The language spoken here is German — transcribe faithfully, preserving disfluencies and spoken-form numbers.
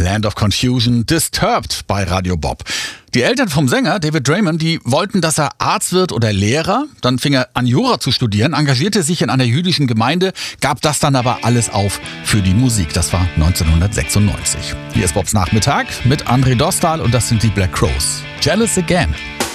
Land of Confusion, Disturbed bei Radio Bob. Die Eltern vom Sänger, David Draiman, die wollten, dass er Arzt wird oder Lehrer. Dann fing er an, Jura zu studieren, engagierte sich in einer jüdischen Gemeinde, gab das dann aber alles auf für die Musik. Das war neunzehnhundertsechsundneunzig. Hier ist Bobs Nachmittag mit André Dostal und das sind die Black Crowes. Jealous Again.